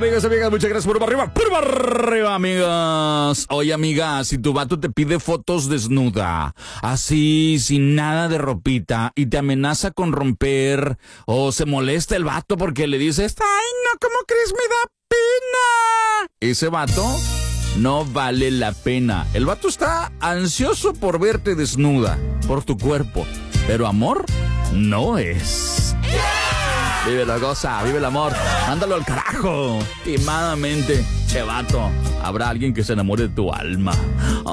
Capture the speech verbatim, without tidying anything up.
amigos, amigas, muchas gracias por arriba, por arriba, amigas. Oye, amiga, si tu vato te pide fotos desnuda, así, sin nada de ropita, y te amenaza con romper, o se molesta el vato porque le dices, ay, no, ¿cómo crees? Me da pena. Ese vato no vale la pena. El vato está ansioso por verte desnuda, por tu cuerpo, pero amor no es. Vive la goza, vive el amor. Mándalo al carajo. Timadamente, che vato. Habrá alguien que se enamore de tu alma.